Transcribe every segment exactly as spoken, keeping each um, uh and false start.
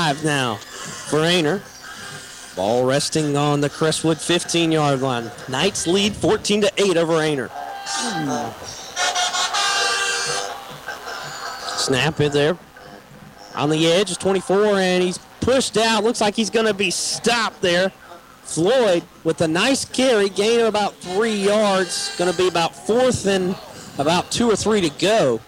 five now for Ainer. Ball resting on the Crestwood fifteen-yard line. Knights lead fourteen to eight over Ainer. Hmm. Snap in there. On the edge is twenty-four, and he's pushed out. Looks like he's going to be stopped there. Floyd with a nice carry, gain of about three yards. Going to be about fourth and about two or three to go.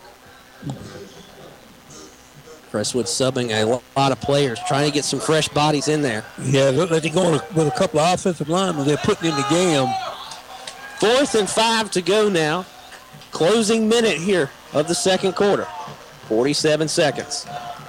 Crestwood subbing a lot of players, trying to get some fresh bodies in there. Yeah, look like they're going with a couple of offensive linemen they're putting in the game. Fourth and five to go now. Closing minute here of the second quarter. forty-seven seconds.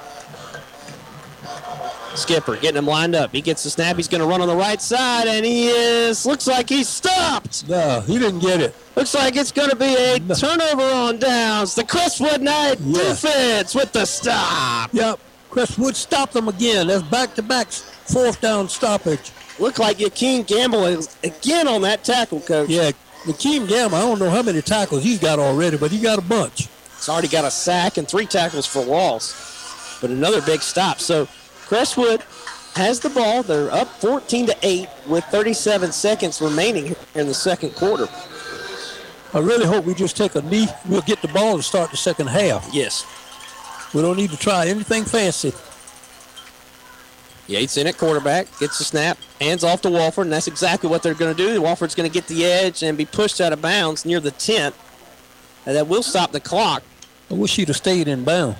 Skipper getting him lined up. He gets the snap. He's going to run on the right side, and he is, looks like he's stopped. No, he didn't get it. Looks like it's going to be a no. turnover on downs. The Crestwood Knight yes. defense with the stop. Yep, Crestwood stopped them again. That's back-to-back fourth down stoppage. Looked like Yakeem Gamble is again on that tackle, Coach. Yeah, Yakeem Gamble, I don't know how many tackles he's got already, but he got a bunch. He's already got a sack and three tackles for loss, but another big stop. So Crestwood has the ball. They're up fourteen to eight with thirty-seven seconds remaining in the second quarter. I really hope we just take a knee. We'll get the ball to start the second half. Yes. We don't need to try anything fancy. Yates in at quarterback, gets the snap, hands off to Walford, and that's exactly what they're going to do. Walford's going to get the edge and be pushed out of bounds near the ten. And that will stop the clock. I wish he'd have stayed in bounds.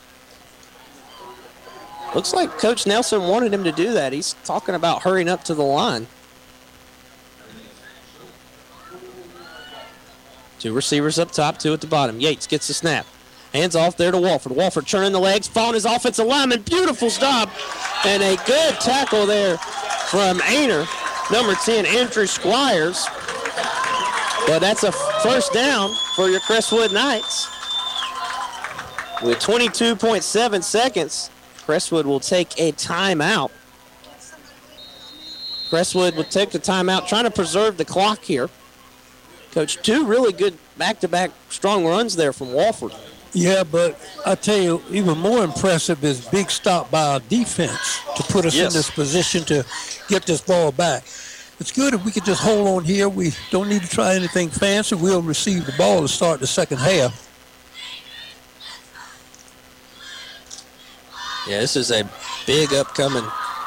Looks like Coach Nelson wanted him to do that. He's talking about hurrying up to the line. Two receivers up top, two at the bottom. Yates gets the snap. Hands off there to Walford. Walford turning the legs, following his offensive lineman. Beautiful stop. And a good tackle there from Ainer. Number ten, Andrew Squires. But that's a first down for your Crestwood Knights. With twenty-two point seven seconds, Crestwood will take a timeout. Crestwood will take the timeout, trying to preserve the clock here. Coach, two really good back-to-back strong runs there from Walford. Yeah, but I tell you, even more impressive is big stop by our defense to put us yes. in this position to get this ball back. It's good if we could just hold on here. We don't need to try anything fancy. We'll receive the ball to start the second half. Yeah, this is a big upcoming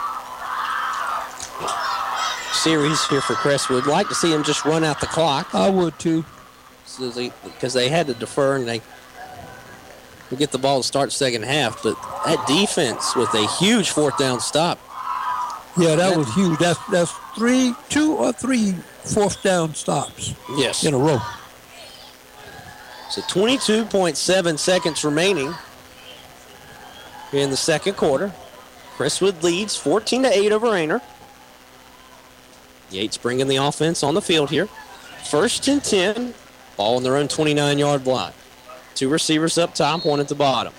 series here for Crestwood. Like to see them just run out the clock. I would too. So they, because they had to defer and they will get the ball to start the second half. But that defense with a huge fourth down stop. Yeah, that, that was huge. That's that's three, two or three fourth down stops. Yes. In a row. So twenty-two point seven seconds remaining in the second quarter. Crestwood leads fourteen to eight over Ainer. Yates bringing the offense on the field here. First and ten. Ball on their own twenty-nine-yard line. Two receivers up top, one at the bottom.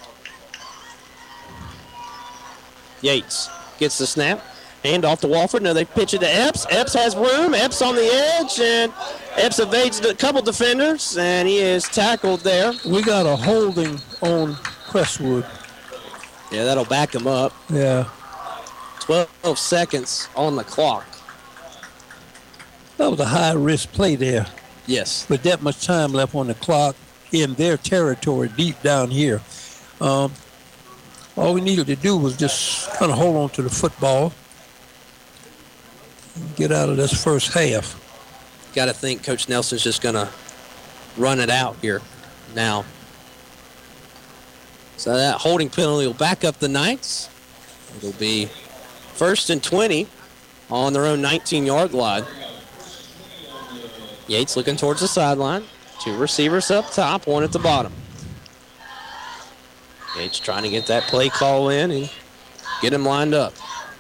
Yates gets the snap. Hand off to Walford. Now they pitch it to Epps. Epps has room. Epps on the edge, and Epps evades a couple defenders, and he is tackled there. We got a holding on Crestwood. Yeah, that'll back him up. Yeah. twelve seconds on the clock. That was a high-risk play there. Yes. With that much time left on the clock in their territory deep down here. Um, all we needed to do was just kind of hold on to the football and get out of this first half. Got to think Coach Nelson's just going to run it out here now. So that holding penalty will back up the Knights. It'll be first and twenty on their own nineteen-yard line. Yates looking towards the sideline. Two receivers up top, one at the bottom. Yates trying to get that play call in and get him lined up.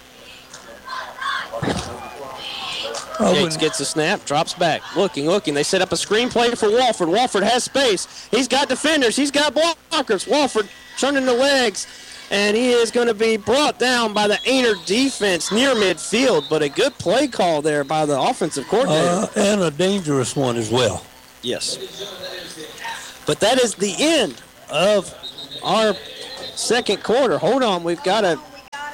Oh, Yates gets the snap, drops back. Looking, looking. They set up a screen play for Walford. Walford has space. He's got defenders. He's got blockers. Walford turning the legs, and he is going to be brought down by the Ainer defense near midfield, but a good play call there by the offensive coordinator. Uh, and a dangerous one as well. Yes. But that is the end of our second quarter. Hold on, we've got a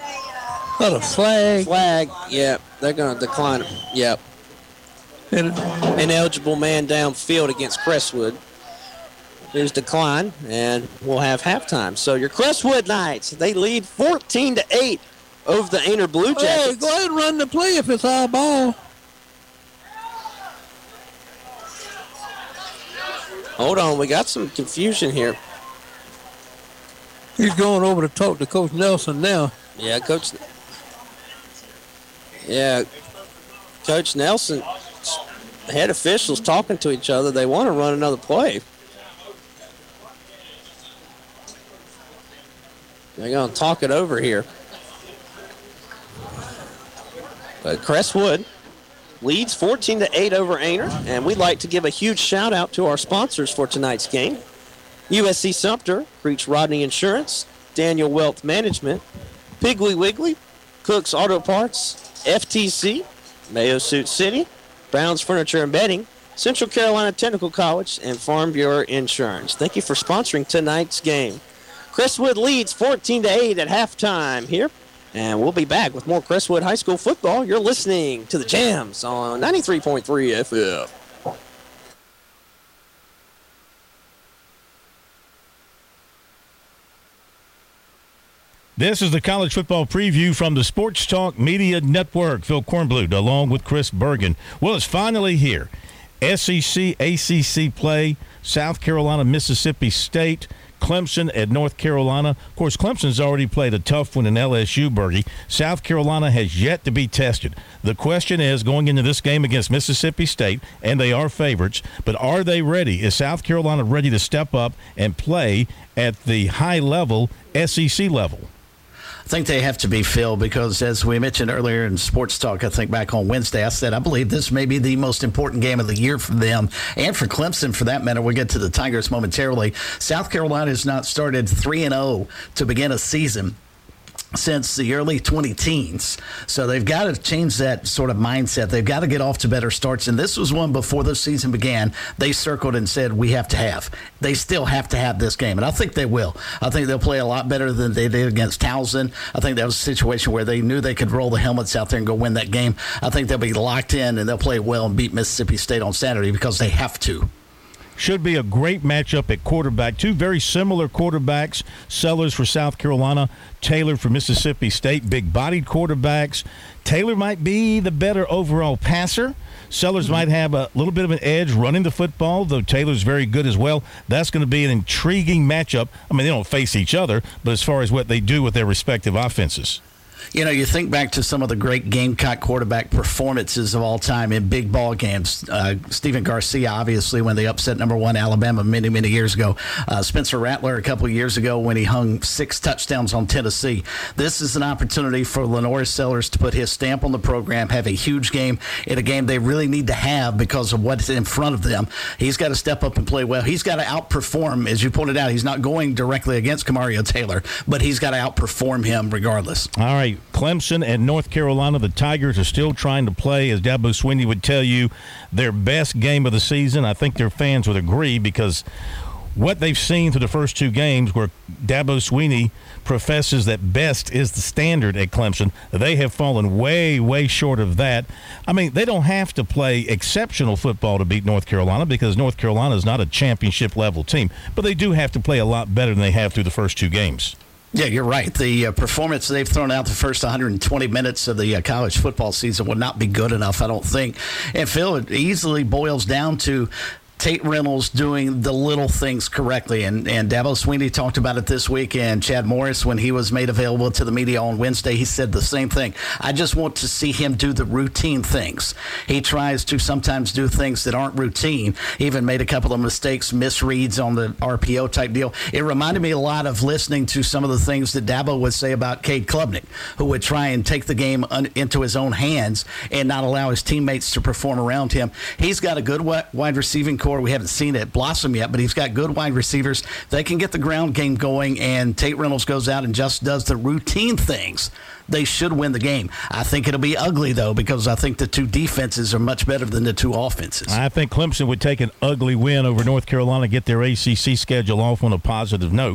Got a flag. Flag, yeah. They're going to decline it. Yep. An eligible man downfield against Crestwood. There's decline, and we'll have halftime. So your Crestwood Knights, they lead fourteen to eight over the Ainer Blue Jackets. Hey, go ahead and run the play if it's our ball. Hold on, we got some confusion here. He's going over to talk to Coach Nelson now. Yeah, Coach. Yeah, Coach Nelson, head officials talking to each other. They want to run another play. They're going to talk it over here. But Crestwood leads fourteen to eight over Ainer, and we'd like to give a huge shout out to our sponsors for tonight's game. U S C Sumter, Creech Rodney Insurance, Daniel Wealth Management, Piggly Wiggly, Cook's Auto Parts, F T C, Mayo Suit City, Brown's Furniture and Bedding, Central Carolina Technical College, and Farm Bureau Insurance. Thank you for sponsoring tonight's game. Crestwood leads fourteen to eight at halftime here. And we'll be back with more Crestwood High School football. You're listening to the Jams on ninety-three point three F M. This is the college football preview from the Sports Talk Media Network. Phil Kornblut along with Chris Bergen. Well, it's finally here. S E C, A C C play, South Carolina, Mississippi State, Clemson at North Carolina. Of course, Clemson's already played a tough one in L S U, Bergie. South Carolina has yet to be tested. The question is, going into this game against Mississippi State, and they are favorites, but are they ready? Is South Carolina ready to step up and play at the high-level S E C level? I think they have to be, Phil, because as we mentioned earlier in Sports Talk, I think back on Wednesday, I said I believe this may be the most important game of the year for them and for Clemson, for that matter. We'll get to the Tigers momentarily. South Carolina has not started three and oh to begin a season since the early twenty teens. So they've got to change that sort of mindset. They've got to get off to better starts. And this was one before the season began, they circled and said, we have to have. They still have to have this game. And I think they will. I think they'll play a lot better than they did against Towson. I think that was a situation where they knew they could roll the helmets out there and go win that game. I think they'll be locked in and they'll play well and beat Mississippi State on Saturday because they have to. Should be a great matchup at quarterback. Two very similar quarterbacks. Sellers for South Carolina, Taylor for Mississippi State. Big-bodied quarterbacks. Taylor might be the better overall passer. Sellers mm-hmm. might have a little bit of an edge running the football, though Taylor's very good as well. That's going to be an intriguing matchup. I mean, they don't face each other, but as far as what they do with their respective offenses. You know, you think back to some of the great Gamecock quarterback performances of all time in big ball games. Uh, Stephen Garcia, obviously, when they upset number one Alabama many, many years ago. Uh, Spencer Rattler a couple of years ago when he hung six touchdowns on Tennessee. This is an opportunity for Lenore Sellers to put his stamp on the program, have a huge game in a game they really need to have because of what's in front of them. He's got to step up and play well. He's got to outperform, as you pointed out. He's not going directly against Kamario Taylor, but he's got to outperform him regardless. All right. Clemson and North Carolina, the Tigers are still trying to play, as Dabo Swinney would tell you, their best game of the season. I think their fans would agree because what they've seen through the first two games where Dabo Swinney professes that best is the standard at Clemson, they have fallen way, way short of that. I mean, they don't have to play exceptional football to beat North Carolina because North Carolina is not a championship-level team, but they do have to play a lot better than they have through the first two games. Yeah, you're right. The uh, performance they've thrown out the first one hundred twenty minutes of the uh, college football season would not be good enough, I don't think. And, Phil, it easily boils down to Tate Reynolds doing the little things correctly. And, and Dabo Swinney talked about it this week, and Chad Morris, when he was made available to the media on Wednesday, he said the same thing. I just want to see him do the routine things. He tries to sometimes do things that aren't routine. He even made a couple of mistakes, misreads on the R P O type deal. It reminded me a lot of listening to some of the things that Dabo would say about Cade Klubnik, who would try and take the game un- into his own hands and not allow his teammates to perform around him. He's got a good wide receiving core. We haven't seen it blossom yet, but he's got good wide receivers. They can get the ground game going, and Tate Reynolds goes out and just does the routine things. They should win the game. I think it'll be ugly, though, because I think the two defenses are much better than the two offenses. I think Clemson would take an ugly win over North Carolina, get their A C C schedule off on a positive note.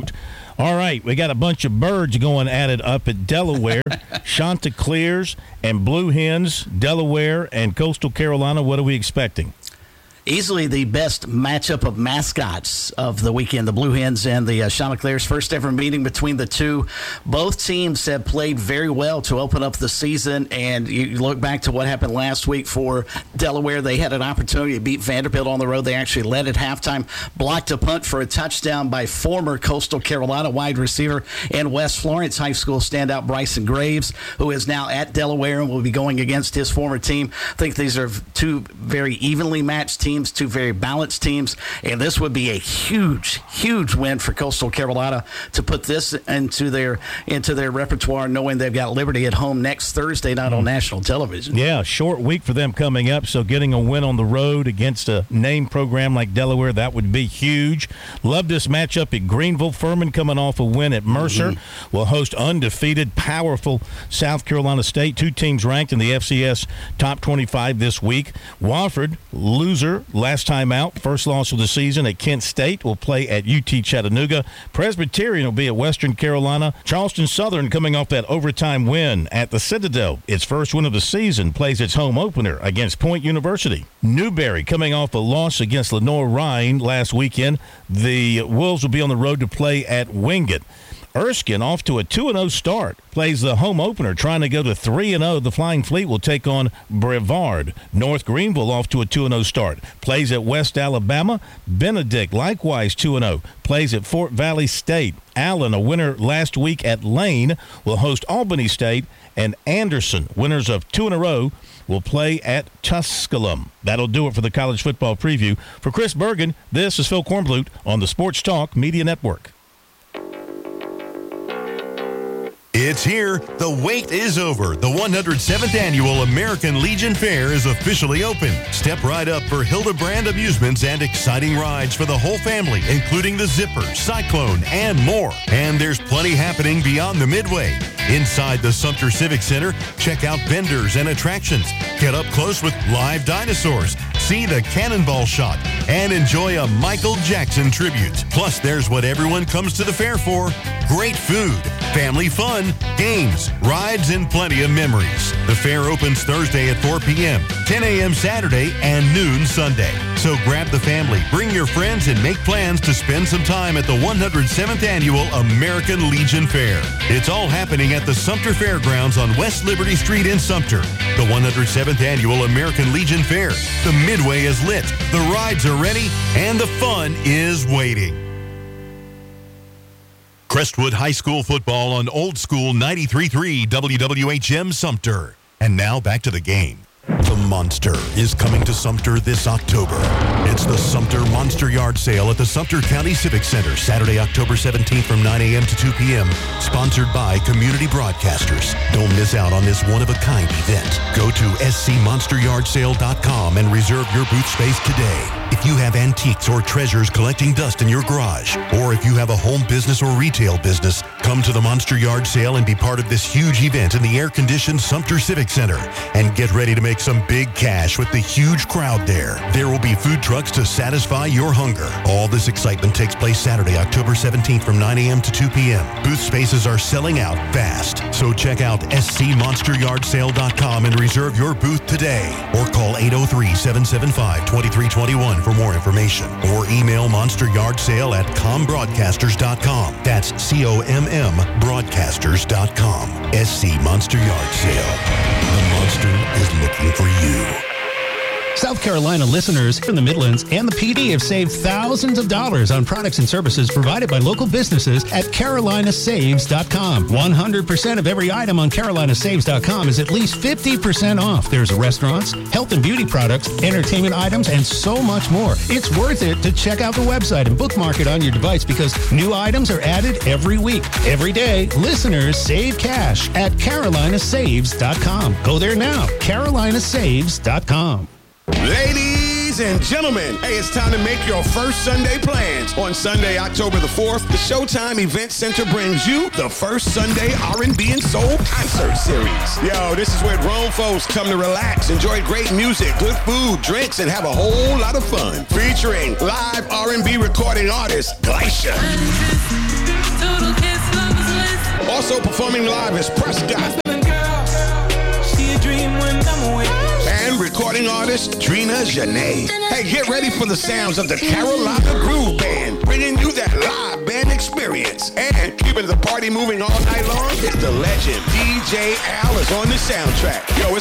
All right, we got a bunch of birds going at it up at Delaware. Chanticleers and Blue Hens, Delaware and Coastal Carolina. What are we expecting? Easily the best matchup of mascots of the weekend, the Blue Hens and the uh, Chanticleers. First ever meeting between the two. Both teams have played very well to open up the season, and you look back to what happened last week for Delaware. They had an opportunity to beat Vanderbilt on the road. They actually led at halftime, blocked a punt for a touchdown by former Coastal Carolina wide receiver and West Florence High School standout Bryson Graves, who is now at Delaware and will be going against his former team. I think these are two very evenly matched teams. Teams, two very balanced teams, and this would be a huge, huge win for Coastal Carolina to put this into their into their repertoire, knowing they've got Liberty at home next Thursday night mm. on national television. Yeah, short week for them coming up, so getting a win on the road against a name program like Delaware, that would be huge. Love this matchup at Greenville. Furman coming off a win at Mercer mm-hmm. will host undefeated, powerful South Carolina State. Two teams ranked in the F C S top twenty-five this week. Wofford, loser last time out, first loss of the season at Kent State, will play at U T Chattanooga. Presbyterian will be at Western Carolina. Charleston Southern, coming off that overtime win at the Citadel, its first win of the season, plays its home opener against Point University. Newberry, coming off a loss against Lenoir-Rhyne last weekend, the Wolves will be on the road to play at Wingate. Erskine, off to a two and oh start, plays the home opener, trying to go to three and oh. The Flying Fleet will take on Brevard. North Greenville off to a two and oh start, plays at West Alabama. Benedict, likewise two and oh, plays at Fort Valley State. Allen, a winner last week at Lane, will host Albany State. And Anderson, winners of two in a row, will play at Tusculum. That'll do it for the college football preview. For Chris Bergen, this is Phil Kornblut on the Sports Talk Media Network. It's here. The wait is over. The one hundred seventh Annual American Legion Fair is officially open. Step right up for Hildebrand Amusements and exciting rides for the whole family, including the Zipper, Cyclone, and more. And there's plenty happening beyond the Midway. Inside the Sumter Civic Center, check out vendors and attractions. Get up close with live dinosaurs, see the cannonball shot, and enjoy a Michael Jackson tribute. Plus, there's what everyone comes to the fair for: great food, family fun, games, rides, and plenty of memories. The fair opens Thursday at four p.m., ten a.m. Saturday, and noon Sunday. So grab the family, bring your friends, and make plans to spend some time at the one hundred seventh Annual American Legion Fair. It's all happening at the Sumter Fairgrounds on West Liberty Street in Sumter. The one hundred seventh Annual American Legion Fair. The Midway is lit, the rides are ready, and the fun is waiting. Crestwood High School football on Old School ninety-three point three W W H M Sumter. And now back to the game. The Monster is coming to Sumter this October. It's the Sumter Monster Yard Sale at the Sumter County Civic Center, Saturday, October seventeenth from nine a.m. to two p.m. Sponsored by Community Broadcasters. Don't miss out on this one-of-a-kind event. Go to S C monster yard sale dot com and reserve your booth space today. If you have antiques or treasures collecting dust in your garage, or if you have a home business or retail business, come to the Monster Yard Sale and be part of this huge event in the air-conditioned Sumter Civic Center. And get ready to make some big cash with the huge crowd there. There will be food trucks to satisfy your hunger. All this excitement takes place Saturday, October seventeenth from nine a.m. to two p.m. Booth spaces are selling out fast. So check out S C monster yard sale dot com and reserve your booth today. Or call eight oh three, seven seven five, two three two one for more information. Or email monsteryardsale at com broadcasters dot com. That's C O M M broadcasters dot com. S C Monster Yard Sale. The Monster is looking for you. South Carolina listeners from the Midlands and the P D have saved thousands of dollars on products and services provided by local businesses at carolina saves dot com. one hundred percent of every item on carolina saves dot com is at least fifty percent off. There's restaurants, health and beauty products, entertainment items, and so much more. It's worth it to check out the website and bookmark it on your device because new items are added every week. Every day, listeners save cash at carolina saves dot com. Go there now, carolina saves dot com. Ladies Ladies and gentlemen, hey, it's time to make your first Sunday plans. On Sunday, October the fourth, the Showtime Event Center brings you the first Sunday R and B and Soul Concert Series. Yo, this is where grown folks come to relax, enjoy great music, good food, drinks, and have a whole lot of fun. Featuring live R and B recording artist Glacier. Also performing live is Prescott. And recording artist Trina Janae. Hey, get ready for the sounds of the Carolina Groove Band, bringing you that live band experience. And keeping the party moving all night long is the legend D J Al is on the soundtrack. Yo, it's